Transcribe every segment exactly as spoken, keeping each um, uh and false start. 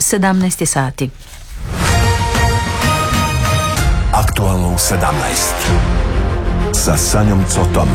sedamnaest sati. Aktualno u sedamnaest sa Sanjom Cotom.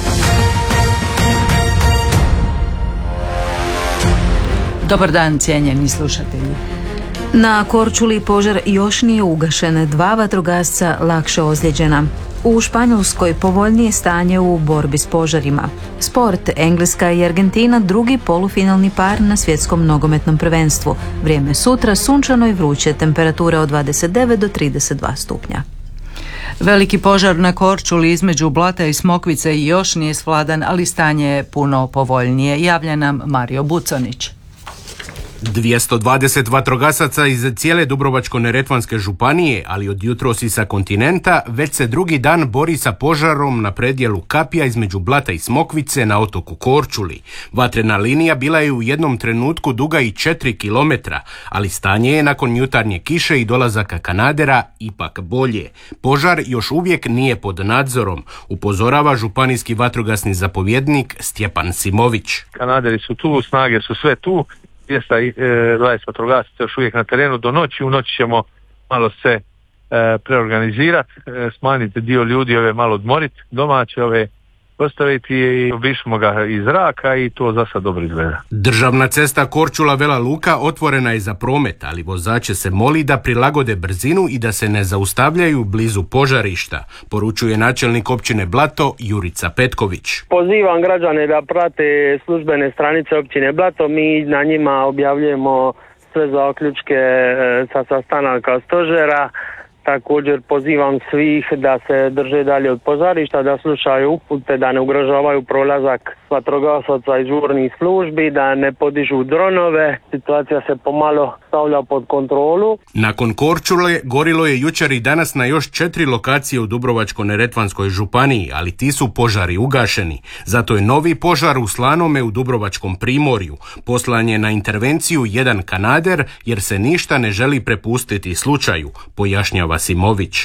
Dobar dan, cijenjeni slušatelji. Na Korčuli požar još nije ugašen, dva vatrogasca lakše ozlijeđena. U Španjolskoj povoljnije stanje u borbi s požarima. Sport, Engleska i Argentina drugi polufinalni par na svjetskom nogometnom prvenstvu. Vrijeme sutra sunčano i vruće, temperatura od dvadeset devet do trideset dva stupnja. Veliki požar na Korčuli između Blata i Smokvice još nije svladan, ali stanje je puno povoljnije. Javlja nam Mario Buconić. dvjesto dvadeset vatrogasaca iz cijele Dubrovačko-neretvanske županije, ali od jutros i sa kontinenta, već se drugi dan bori sa požarom na predjelu Kapija između Blata i Smokvice na otoku Korčuli. Vatrena linija bila je u jednom trenutku duga i četiri kilometra, ali stanje je nakon jutarnje kiše i dolazaka kanadera ipak bolje. Požar još uvijek nije pod nadzorom, upozorava županijski vatrogasni zapovjednik Stjepan Simović. Kanaderi su tu, snage su sve tu. dvjesto dvadeset vatrogasaca još uvijek na terenu do noći. U noći ćemo malo se e, preorganizirati, e, smanjiti dio ljudi, ove malo odmoriti, domaće ove postaviti i obišmo ga iz zraka i to za sad dobro izgleda. Državna cesta Korčula Vela Luka otvorena je za promet, ali vozače se moli da prilagode brzinu i da se ne zaustavljaju blizu požarišta, poručuje načelnik općine Blato Jurica Petković. Pozivam građane da prate službene stranice općine Blato, mi na njima objavljujemo sve zaključke sa sastanaka stožera. Također pozivam svih da se drže dalje od požarišta, da slušaju upute, da ne ugrožavaju prolazak vatrogasaca i žurnih službi, da ne podižu dronove. Situacija se pomalo stavlja pod kontrolu. Nakon Korčule gorilo je jučer i danas na još četiri lokacije u Dubrovačko-neretvanskoj županiji, ali ti su požari ugašeni. Zato je novi požar u Slanome u Dubrovačkom primorju. Poslan je na intervenciju jedan kanader jer se ništa ne želi prepustiti slučaju, pojašnjava Simović.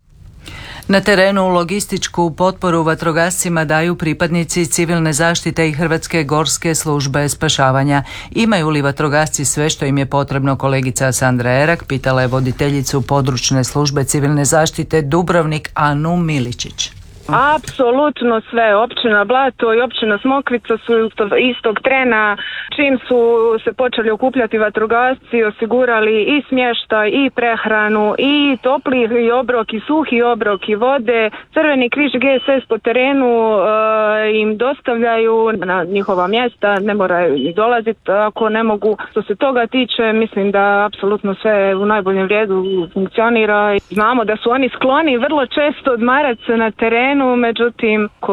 Na terenu logističku potporu vatrogascima daju pripadnici civilne zaštite i Hrvatske gorske službe spašavanja. Imaju li vatrogasci sve što im je potrebno? Kolegica Sandra Erak pitala je voditeljicu područne službe civilne zaštite Dubrovnik Anu Miličić. Apsolutno sve. Općina Blato i općina Smokvica su istog trena, čim su se počeli okupljati vatrogasci, osigurali i smještaj i prehranu i topli i obrok i suhi obrok i vode. Crveni križ G S S po terenu e, im dostavljaju na njihova mjesta, ne moraju ni dolaziti ako ne mogu. Što se toga tiče, mislim da apsolutno sve u najboljem redu funkcionira. Znamo da su oni skloni vrlo često odmarati se na terenu, međutim, ko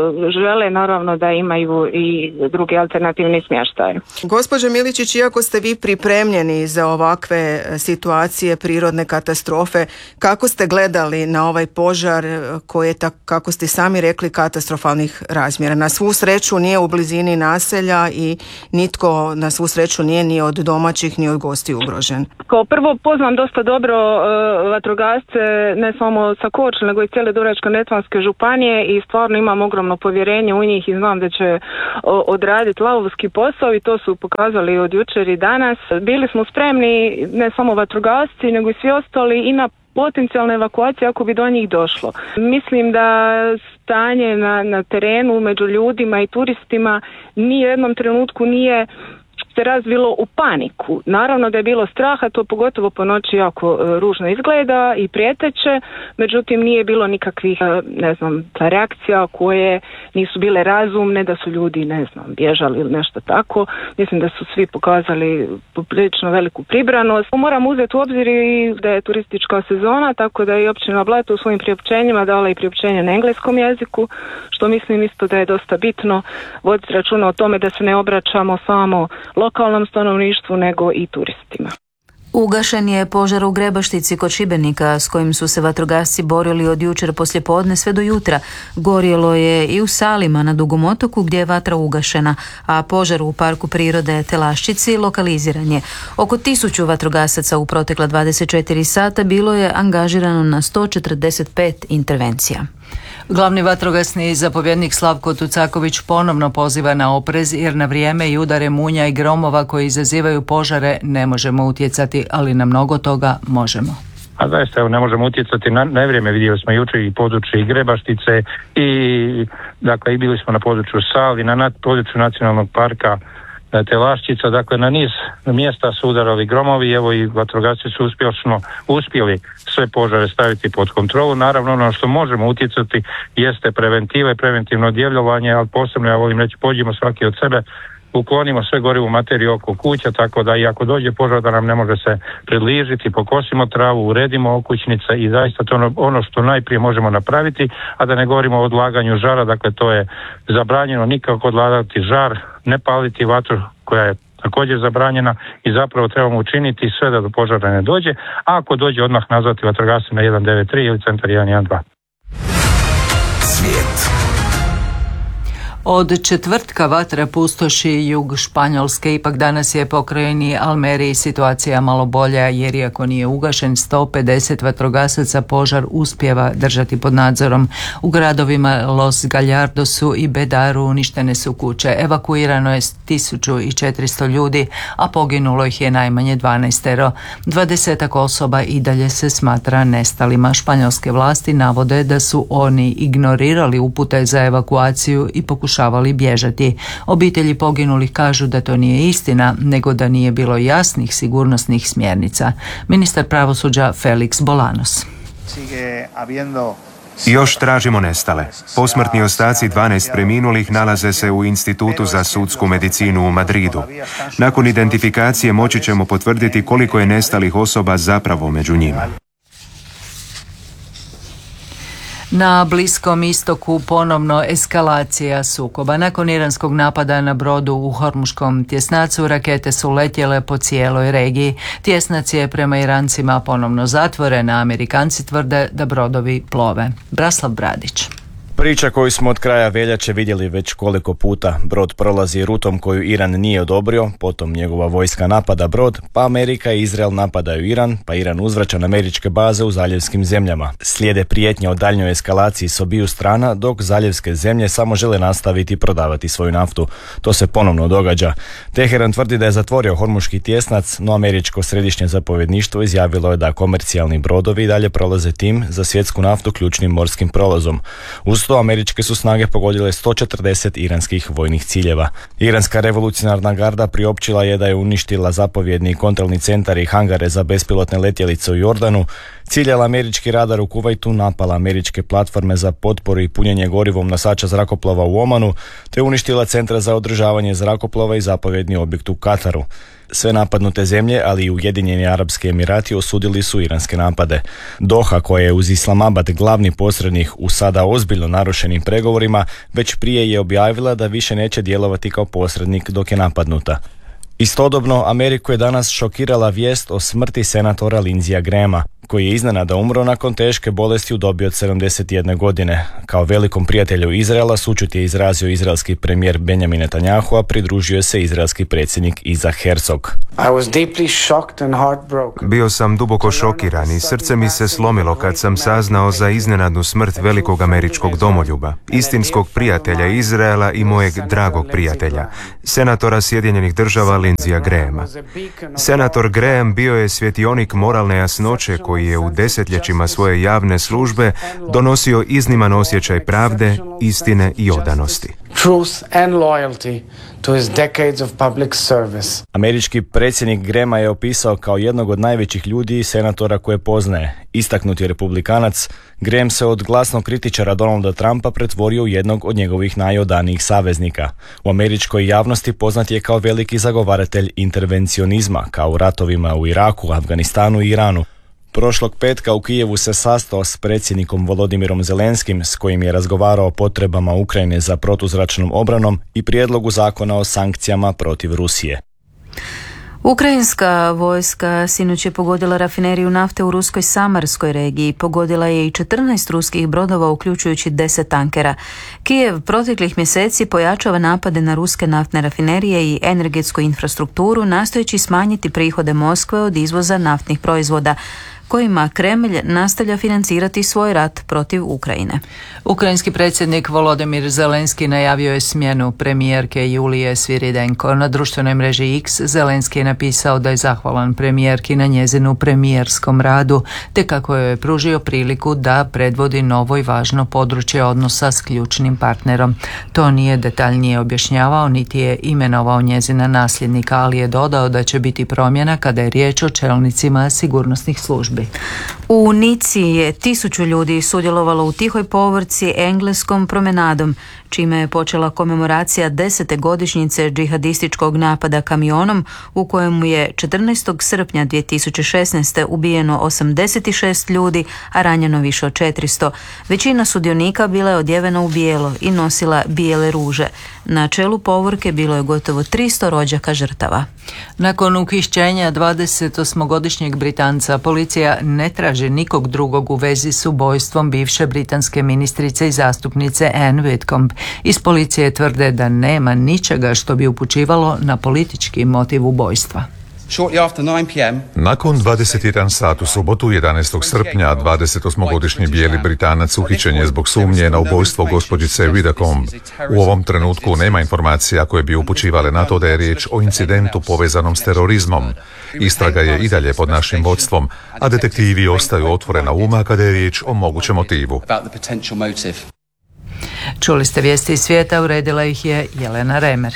žele naravno da imaju i drugi alternativni smještaj. Gospođo Miličić, iako ste vi pripremljeni za ovakve situacije, prirodne katastrofe, kako ste gledali na ovaj požar koji je, tak, kako ste sami rekli, katastrofalnih razmjera? Na svu sreću nije u blizini naselja i nitko na svu sreću nije ni od domaćih ni od gosti ugrožen. Kao prvo poznam dosta dobro uh, vatrogasce, ne samo sa Korčule, nego i cijele Dubrovačko-neretvanske županije i stvarno imam ogromno povjerenje u njih i znam da će o, odraditi lavovski posao i to su pokazali od jučer i danas. Bili smo spremni, ne samo vatrogasci, nego i svi ostali i na potencijalne evakuacije ako bi do njih došlo. Mislim da stanje na, na terenu među ljudima i turistima ni u jednom trenutku nije se razvilo u paniku. Naravno da je bilo straha, to pogotovo po noći jako e, ružno izgleda i prijeteće, međutim nije bilo nikakvih, e, ne znam, reakcija koje nisu bile razumne, da su ljudi, ne znam, bježali ili nešto tako. Mislim da su svi pokazali poprilično veliku pribranost. Moram uzeti u obzir i da je turistička sezona, tako da je i općina Blato u svojim priopćenjima dala i priopćenje na engleskom jeziku, što mislim isto da je dosta bitno voditi računa o tome da se ne obraćamo samo lokalnom stanovništvu nego i turistima. Ugašen je požar u Grebaštici kod Šibenika s kojim su se vatrogasci borili od jučer poslijepodne sve do jutra. Gorjelo je i u Salima na Dugom otoku gdje je vatra ugašena, a požar u parku prirode Telaščici lokaliziran je. Oko tisuću vatrogasaca u protekla dvadeset četiri sata bilo je angažirano na sto četrdeset pet intervencija. Glavni vatrogasni zapovjednik Slavko Tucaković ponovno poziva na oprez jer na vrijeme i udare munja i gromova koji izazivaju požare ne možemo utjecati, ali na mnogo toga možemo. A zaista evo, ne možemo utjecati na nevrijeme, vidjeli smo jučer i područje i Grebaštice i dakle i bili smo na području Sali, na nad, području nacionalnog parka Telaščica, dakle na niz mjesta su udarali gromovi, evo i vatrogasci su uspješno uspjeli sve požare staviti pod kontrolu. Naravno ono što možemo utjecati jeste preventiva i preventivno djelovanje, ali posebno ja volim reći pođimo svaki od sebe, uklonimo sve gorivu materiju oko kuća, tako da i ako dođe požar da nam ne može se približiti, pokosimo travu, uredimo okućnice i zaista to ono, ono što najprije možemo napraviti, a da ne govorimo o odlaganju žara, dakle to je zabranjeno nikako odlagati žar, ne paliti vatru koja je također zabranjena i zapravo trebamo učiniti sve da do požara ne dođe, a ako dođe odmah nazvati vatrogasce na jedan devet tri ili centar jedan jedan dva. Svijet. Od četvrtka vatra pustoši jug Španjolske, ipak danas je pokrajini Almeriji situacija malo bolja jer iako nije ugašen, sto pedeset vatrogasaca požar uspijeva držati pod nadzorom. U gradovima Los Gallardosu i Bedaru uništene su kuće, evakuirano je tisuću četiristo ljudi, a poginulo ih je najmanje dvanaestero. Dvadesetak osoba i dalje se smatra nestalima. Španjolske vlasti navode da su oni ignorirali upute za evakuaciju i pokušavali pokušavali bježati. Obitelji poginulih kažu da to nije istina, nego da nije bilo jasnih sigurnosnih smjernica. Ministar pravosuđa Felix Bolanos. Još tražimo nestale. Posmrtni ostaci dvanaest preminulih nalaze se u Institutu za sudsku medicinu u Madridu. Nakon identifikacije moći ćemo potvrditi koliko je nestalih osoba zapravo među njima. Na Bliskom istoku ponovno eskalacija sukoba. Nakon iranskog napada na brodu u Hormuškom tjesnacu, rakete su letjele po cijeloj regiji. Tjesnac je prema Irancima ponovno zatvoren, a Amerikanci tvrde da brodovi plove. Braslav Bradić. Priča koju smo od kraja veljače vidjeli već koliko puta. Brod prolazi rutom koju Iran nije odobrio, potom njegova vojska napada brod, pa Amerika i Izrael napadaju Iran, pa Iran uzvraća na američke baze u zaljevskim zemljama. Slijede prijetnje o daljnjoj eskalaciji s obiju strana, dok zaljevske zemlje samo žele nastaviti prodavati svoju naftu. To se ponovno događa. Teheran tvrdi da je zatvorio Hormuški tjesnac, no američko središnje zapovjedništvo izjavilo je da komercijalni brodovi dalje prolaze tim za svjetsku naftu ključnim morskim prolazom. Uz to američke su snage pogodile sto četrdeset iranskih vojnih ciljeva. Iranska revolucionarna garda priopćila je da je uništila zapovjedni kontrolni centar i hangare za bespilotne letjelice u Jordanu, ciljala američki radar u Kuvajtu, napala američke platforme za potporu i punjenje gorivom nosača zrakoplova u Omanu, te uništila centra za održavanje zrakoplova i zapovjedni objekt u Kataru. Sve napadnute zemlje, ali i Ujedinjeni Arapski Emirati osudili su iranske napade. Doha, koja je uz Islamabad glavni posrednik u sada ozbiljno narušenim pregovorima, već prije je objavila da više neće djelovati kao posrednik dok je napadnuta. Istodobno, Ameriku je danas šokirala vijest o smrti senatora Lindseyja Grahama, koji je iznenada umro nakon teške bolesti u dobi od sedamdeset jedne godine. Kao velikom prijatelju Izraela sućut je izrazio izraelski premijer Benjamin Netanyahu, a pridružio se izraelski predsjednik Isaac Herzog. Bio sam duboko šokiran i srce mi se slomilo kad sam saznao za iznenadnu smrt velikog američkog domoljuba, istinskog prijatelja Izraela i mojeg dragog prijatelja, senatora Sjedinjenih država Lindseyja Grahama. Senator Graham bio je svjetionik moralne jasnoće koji je u desetljećima svoje javne službe donosio izniman osjećaj pravde, istine i odanosti. Američki predsjednik Grahama je opisao kao jednog od najvećih ljudi i senatora koje poznaje. Istaknuti republikanac, Graham se od glasnog kritičara Donalda Trumpa pretvorio u jednog od njegovih najodanijih saveznika. U američkoj javnosti poznat je kao veliki zagovaratelj intervencionizma, kao u ratovima u Iraku, Afganistanu i Iranu. Prošlog petka u Kijevu se sastao s predsjednikom Volodimirom Zelenskim, s kojim je razgovarao o potrebama Ukrajine za protuzračnom obranom i prijedlogu zakona o sankcijama protiv Rusije. Ukrajinska vojska sinoć je pogodila rafineriju nafte u ruskoj Samarskoj regiji. Pogodila je i četrnaest ruskih brodova, uključujući deset tankera. Kijev proteklih mjeseci pojačava napade na ruske naftne rafinerije i energetsku infrastrukturu, nastojeći smanjiti prihode Moskve od izvoza naftnih proizvoda. kojima Kremlj nastavlja financirati svoj rat protiv Ukrajine. Ukrajinski predsjednik Volodymyr Zelenski najavio je smjenu premijerke Julije Sviridenko. Na društvenoj mreži X Zelenski je napisao da je zahvalan premijerki na njezinu premijerskom radu, te kako joj je pružio priliku da predvodi novo i važno područje odnosa s ključnim partnerom. To nije detaljnije objašnjavao, niti je imenovao njezina nasljednika, ali je dodao da će biti promjena kada je riječ o čelnicima sigurnosnih službi. U Nici je tisuću ljudi sudjelovalo u tihoj povorci engleskom promenadom, čime je počela komemoracija desete godišnjice džihadističkog napada kamionom u kojemu je četrnaestog srpnja dvije tisuće šesnaeste ubijeno osamdeset šest ljudi, a ranjeno više od četiristo. Većina sudionika bila je odjevena u bijelo i nosila bijele ruže. Na čelu povorke bilo je gotovo tristo rođaka žrtava. Nakon uhićenja dvadesetosmogodišnjeg Britanca, policija ne traži nikog drugog u vezi s ubojstvom bivše britanske ministrice i zastupnice Anne Whitcomb. Iz policije tvrde da nema ničega što bi upućivalo na politički motiv ubojstva. Nakon dvadeset jedan sat u subotu jedanaestog srpnja dvadesetosmogodišnji bijeli Britanac uhićen je zbog sumnje na ubojstvo gospođice Whitcomb. U ovom trenutku nema informacija koje bi upućivale na to da je riječ o incidentu povezanom s terorizmom. Istraga je i dalje pod našim vodstvom, a detektivi ostaju otvorena uma kada je riječ o mogućem motivu. Čuli ste vijesti iz svijeta, uredila ih je Jelena Remer.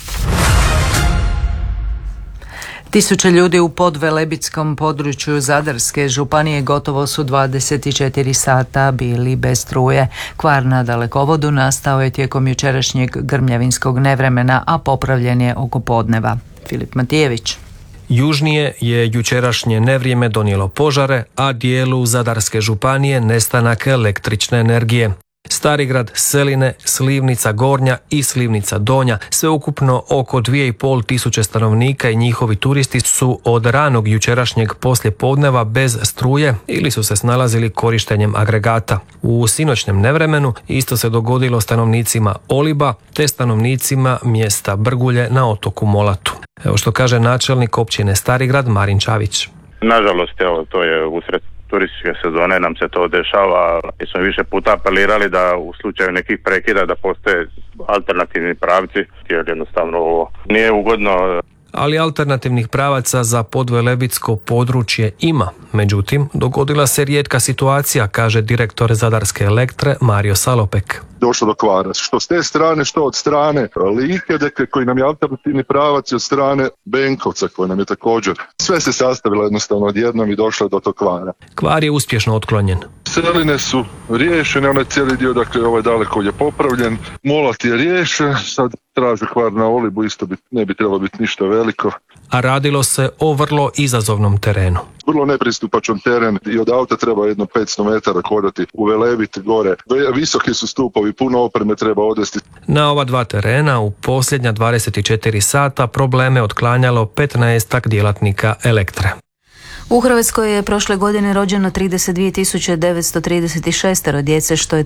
Tisuće ljudi u podvelebitskom području Zadarske županije gotovo su dvadeset četiri sata bili bez struje. Kvar na dalekovodu nastao je tijekom jučerašnjeg grmljavinskog nevremena, a popravljen je oko podneva. Filip Matijević. Južnije je jučerašnje nevrijeme donijelo požare, a dijelu Zadarske županije nestanak električne energije. Starigrad, Seline, Slivnica Gornja i Slivnica Donja, sveukupno oko dvije i pol tisuće stanovnika i njihovi turisti su od ranog jučerašnjeg poslijepodneva bez struje ili su se snalazili korištenjem agregata. U sinoćnem nevremenu isto se dogodilo stanovnicima Oliba te stanovnicima mjesta Brgulje na otoku Molatu. Evo što kaže načelnik općine Starigrad Marin Čavić. Nažalost, evo, to je usred turističke sezone nam se to dešava i smo više puta apelirali da u slučaju nekih prekida da postoje alternativni pravci, jer jednostavno ovo nije ugodno. Ali alternativnih pravaca za podvelebitsko područje ima. Međutim, dogodila se rijetka situacija, kaže direktor Zadarske Elektre Mario Salopek. Došlo do kvara. Što s te strane, što od strane Like, dakle, koji nam je alternativni pravac, i od strane Benkovca, koji nam je također. Sve se sastavilo jednostavno odjednom i došlo do tog kvara. Kvar je uspješno otklonjen. Seline su riješene, onaj cijeli dio, dakle ovaj daleko je popravljen. Molat je riješen, sad traže kvar na Olibu, isto bi, ne bi trebalo biti ništa veliko. A radilo se o vrlo izazovnom terenu. Vrlo nepristupačan teren i od auta treba jedno petsto metara hodati u Velebit gore. Visoki su stupovi, puno opreme treba odvesti. Na ova dva terena u posljednja dvadeset četiri sata probleme otklanjalo petnaestak djelatnika Elektre. U Hrvatskoj je prošle godine rođeno trideset dvije tisuće devetsto trideset šest djece, što je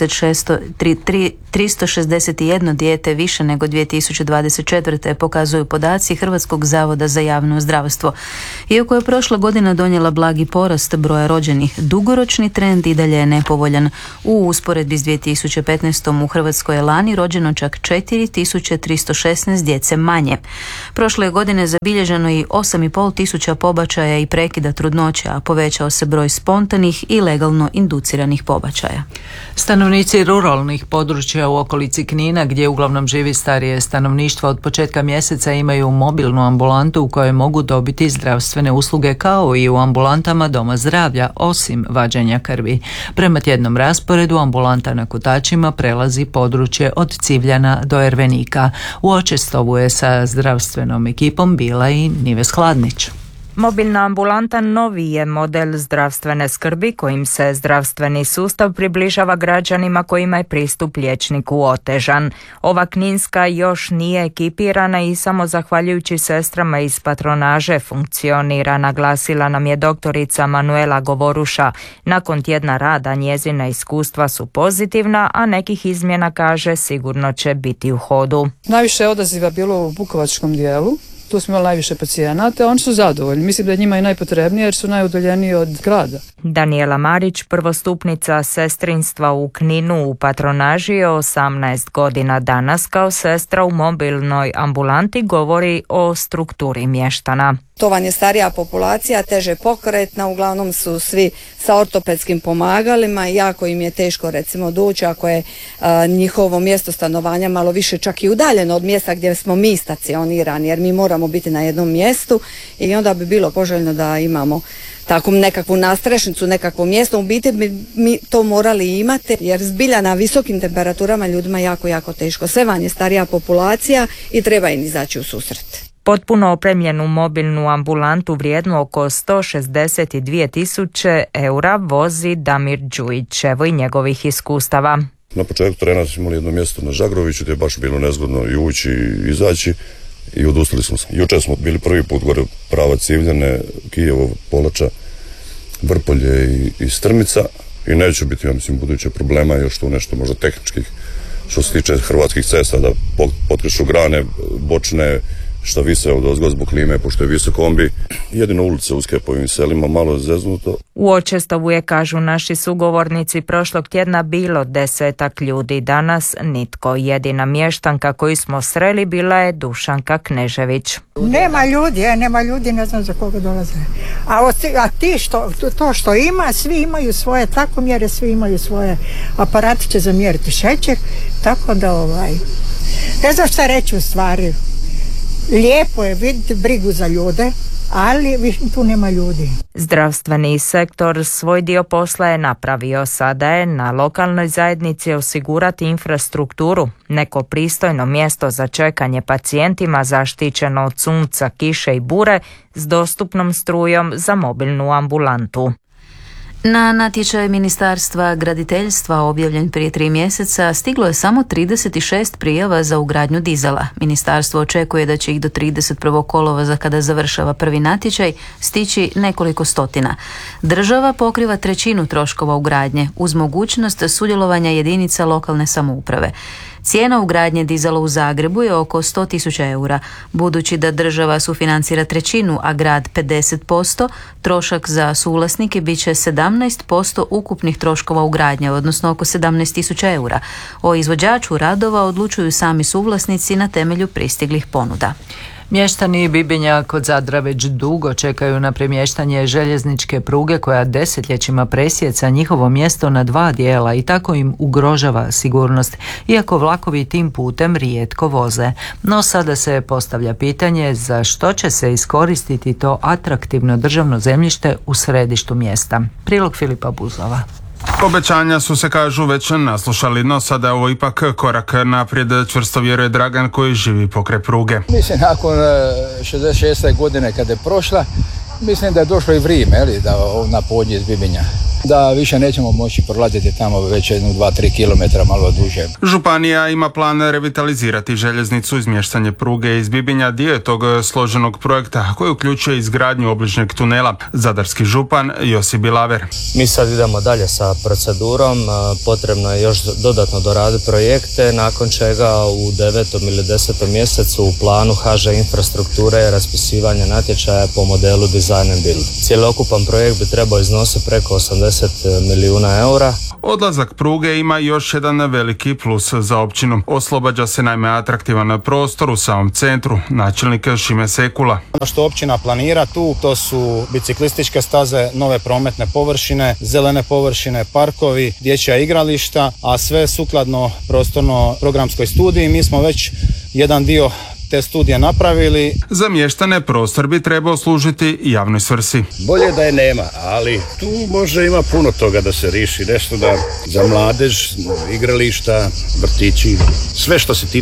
tristo šezdeset jedno dijete više nego dvije tisuće dvadeset četvrte. pokazuju podaci Hrvatskog zavoda za javno zdravstvo. Iako je prošla godina donijela blagi porast broja rođenih, dugoročni trend i dalje je nepovoljan. U usporedbi s dvije tisuće petnaestom u Hrvatskoj je lani rođeno čak četiri tisuće tristo šesnaest djece manje. Prošle godine zabilježeno i osam i pol tisuća pobačaja i prekida trudnoće, a povećao se broj spontanih i legalno induciranih pobačaja. Stanovnici ruralnih područja u okolici Knina, gdje uglavnom živi starije stanovništvo, od početka mjeseca imaju mobilnu ambulantu u kojoj mogu dobiti zdravstvene usluge kao i u ambulantama Doma zdravlja, osim vađenja krvi. Prema tjednom rasporedu ambulanta na Kotačima prelazi područje od Civljana do Ervenika. U Očestovu je sa zdravstvenom ekipom bila i Nives Hladnić. Mobilna ambulanta novi je model zdravstvene skrbi kojim se zdravstveni sustav približava građanima kojima je pristup liječniku otežan. Ova kninska još nije ekipirana i samo zahvaljujući sestrama iz patronaže funkcionira, naglasila nam je doktorica Manuela Govoruša. Nakon tjedna rada njezina iskustva su pozitivna, a nekih izmjena, kaže, sigurno će biti u hodu. Najviše odaziva bilo u bukovačkom dijelu. tu smo imali najviše pacijenata, oni su zadovoljni. Mislim da je njima i najpotrebnije jer su najudaljeniji od grada. Daniela Marić, prvostupnica sestrinstva u Kninu u patronaži je osamnaest godina. Danas kao sestra u mobilnoj ambulanti govori o strukturi mještana. To vam je starija populacija, teže pokretna, uglavnom su svi sa ortopedskim pomagalima i jako im je teško recimo doći ako je a, njihovo mjesto stanovanja malo više čak i udaljeno od mjesta gdje smo mi stacionirani, jer mi moramo biti na jednom mjestu i onda bi bilo poželjno da imamo takvu nekakvu nastrešnicu, nekakvo mjesto. U biti bi mi to morali imati jer zbilja na visokim temperaturama ljudima jako, jako teško. Sve vam je starija populacija i treba im izaći u susret. Potpuno opremljenu mobilnu ambulantu vrijednu oko sto šezdeset dvije tisuće eura vozi Damir Đujić. Evo i njegovih iskustava. Na početku terena smo imali jedno mjesto na Žagroviću gdje je baš bilo nezgodno i ući i izaći i odustali smo se. Jučer smo bili prvi put gore prava Civljane, Kijevo, Polača, Vrpolje i, i Strmica i neće biti, ja mislim, buduće problema još tu nešto možda tehničkih što se tiče hrvatskih cesta da potkrešu grane, bočne, što vise od ozgo zbog klime, pošto je visok kombi. Jedino ulice uske po ovim selima, malo zeznuto. U Očestovu je, kažu naši sugovornici, prošlog tjedna bilo desetak ljudi. Danas nitko. Jedina mještanka koju smo sreli bila je Dušanka Knežević. Nema ljudi, je, nema ljudi, ne znam za koga dolaze. A, a ti što, to što ima, svi imaju svoje takomjere, svi imaju svoje aparatiće za mjeriti šećer, tako da ovaj, ne znam šta reći u stvari. Lijepo je vidjeti brigu za ljude, ali više tu nema ljudi. Zdravstveni sektor svoj dio posla je napravio. Sada je na lokalnoj zajednici osigurati infrastrukturu, neko pristojno mjesto za čekanje pacijentima zaštićeno od sunca, kiše i bure s dostupnom strujom za mobilnu ambulantu. Na natječaj Ministarstva graditeljstva objavljen prije tri mjeseca stiglo je samo trideset šest prijava za ugradnju dizala. Ministarstvo očekuje da će ih do trideset prvog kolovoza, kada završava prvi natječaj, stići nekoliko stotina. Država pokriva trećinu troškova ugradnje uz mogućnost sudjelovanja jedinica lokalne samouprave. Cijena ugradnje dizala u Zagrebu je oko sto tisuća eura. Budući da država sufinancira trećinu, a grad pedeset posto, trošak za suvlasnike bit će sedamnaest posto ukupnih troškova ugradnje, odnosno oko sedamnaest tisuća eura. O izvođaču radova odlučuju sami suvlasnici na temelju pristiglih ponuda. Mještani Bibinja kod Zadra već dugo čekaju na premještanje željezničke pruge koja desetljećima presjeca njihovo mjesto na dva dijela i tako im ugrožava sigurnost, iako vlakovi tim putem rijetko voze. No sada se postavlja pitanje za što će se iskoristiti to atraktivno državno zemljište u središtu mjesta. Prilog Filipa Buzova. Obećanja su se, kažu, već naslušali, no sada je ovo ipak korak naprijed, čvrsto vjeruje Dragan koji živi pokraj pruge. Mislim, nakon šezdeset šeste godine kada je prošla, mislim da je došlo i vrijeme, ali da na podnje iz Bibinja. Da više nećemo moći prolaziti tamo već jednu, dva, tri kilometra malo duže. Županija ima plan revitalizirati željeznicu, izmještanje pruge iz Bibinja, dio je tog složenog projekta koji uključuje izgradnju obližnjeg tunela. Zadarski župan Josip Bilaver. Mi sad idemo dalje sa procedurom, potrebno je još dodatno doraditi projekte, nakon čega u devetom ili desetom mjesecu u planu H Ž Infrastrukture je raspisivanje natječaja po modelu Design and Build. Cjelokupan projekt bi trebao iznositi preko osamdeset milijuna eura. Odlazak pruge ima još jedan veliki plus za općinu. Oslobađa se naime atraktivan prostor u samom centru, načelnik Šime Sekula. Ono što općina planira tu, to su biciklističke staze, nove prometne površine, zelene površine, parkovi, dječja igrališta, a sve sukladno prostorno programskoj studiji. Mi smo već jedan dio te studije napravili. Za mještane prostor bi trebao služiti javnoj svrsi. Bolje da je nema, ali tu može ima puno toga da se riši, nešto da za mladež, igrališta, vrtići, sve što se tiče